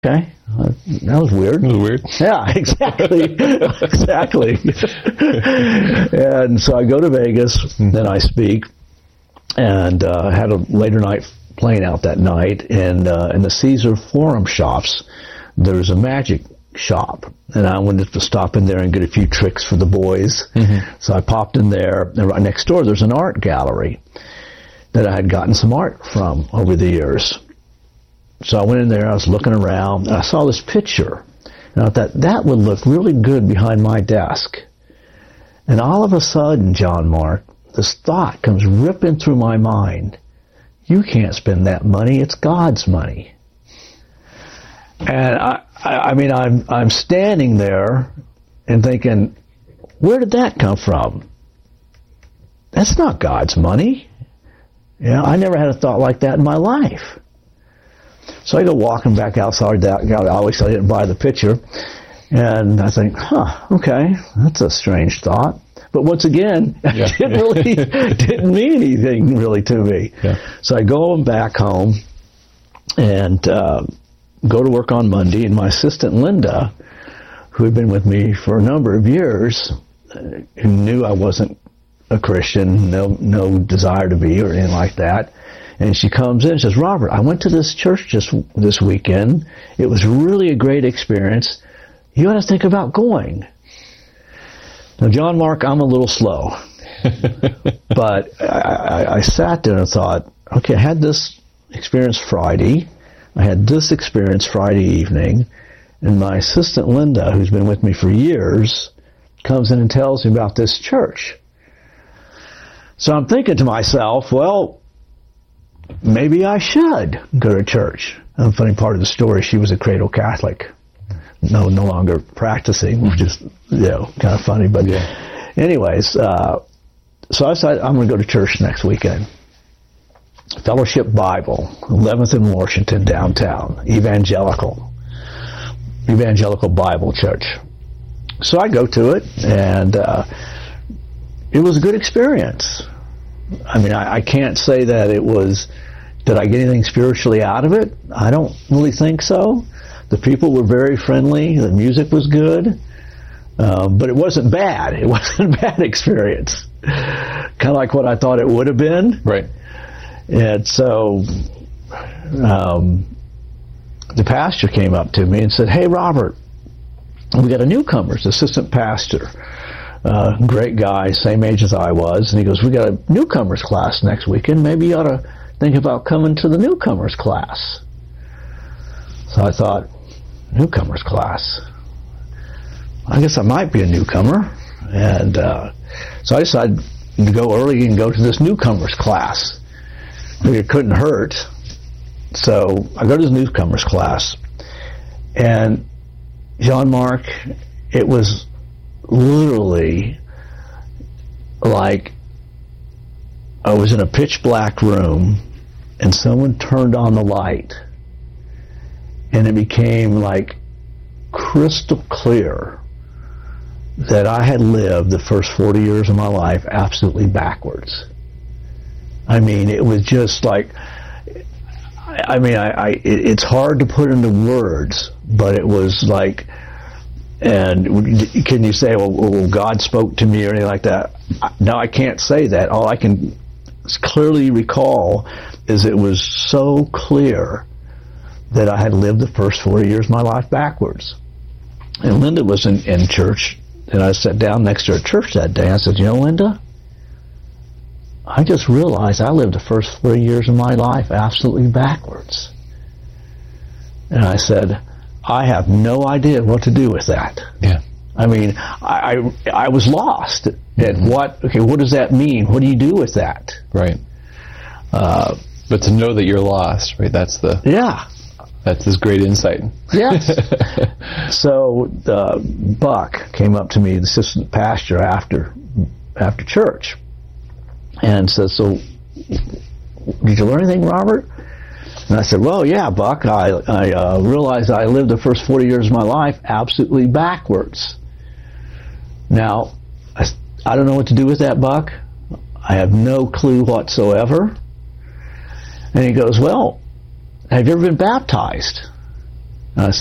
Okay, that was weird. It was weird. Yeah, exactly. Exactly. And so I go to Vegas, then I speak, and had a later night playing out that night. And in the Caesar Forum shops, there's a magic shop. And I wanted to stop in there and get a few tricks for the boys. Mm-hmm. So I popped in there, and right next door there's an art gallery that I had gotten some art from over the years. So I went in there, I was looking around, and I saw this picture. And I thought, that would look really good behind my desk. And all of a sudden, John Mark, this thought comes ripping through my mind. You can't spend that money, it's God's money. And I mean, I'm standing there and thinking, where did that come from? That's not God's money. You know, I never had a thought like that in my life. So I go walking back outside that gallery. Obviously, I didn't buy the picture. And I think, okay, that's a strange thought. But once again, it didn't mean anything really to me. Yeah. So I go back home and go to work on Monday. And my assistant, Linda, who had been with me for a number of years, who knew I wasn't a Christian, no desire to be or anything like that, and she comes in and says, Robert, I went to this church just this weekend. It was really a great experience. You ought to think about going. Now, John Mark, I'm a little slow. But I sat there and thought, okay, I had this experience Friday. I had this experience Friday evening. And my assistant, Linda, who's been with me for years, comes in and tells me about this church. So I'm thinking to myself, well, maybe I should go to church. And the funny part of the story, she was a cradle Catholic, no longer practicing, which is, kind of funny. But anyways, so I decided I'm going to go to church next weekend. Fellowship Bible, 11th and Washington, downtown, Evangelical Bible Church. So I go to it, and it was a good experience. I mean, I can't say that did I get anything spiritually out of it? I don't really think so. The people were very friendly. The music was good. But it wasn't bad. It wasn't a bad experience. Kind of like what I thought it would have been. Right. And so the pastor came up to me and said, hey, Robert, we got a newcomer, assistant pastor. Great guy, same age as I was. And he goes, we got a newcomers class next weekend. Maybe you ought to think about coming to the newcomers class. So I thought, newcomers class? I guess I might be a newcomer. And so I decided to go early and go to this newcomers class. It couldn't hurt. So I go to the newcomers class. And John Mark, it was literally like I was in a pitch black room and someone turned on the light and it became like crystal clear that I had lived the first 40 years of my life absolutely backwards. I mean, it was just like, it's hard to put into words, but it was like, and can you say, well, God spoke to me or anything like that? No, I can't say that. All I can clearly recall is it was so clear that I had lived the first 40 years of my life backwards. And Linda was in church, and I sat down next to her at church that day. I said, Linda, I just realized I lived the first 40 years of my life absolutely backwards. And I said, I have no idea what to do with that. Yeah. I mean, I was lost at what does that mean? What do you do with that? Right. But to know that you're lost, right? That's this great insight. Yes. So Buck came up to me, the assistant pastor, after church, and said, so did you learn anything, Robert? And I said, well, yeah, Buck, I realized I lived the first 40 years of my life absolutely backwards. Now, I don't know what to do with that, Buck. I have no clue whatsoever. And he goes, well, have you ever been baptized?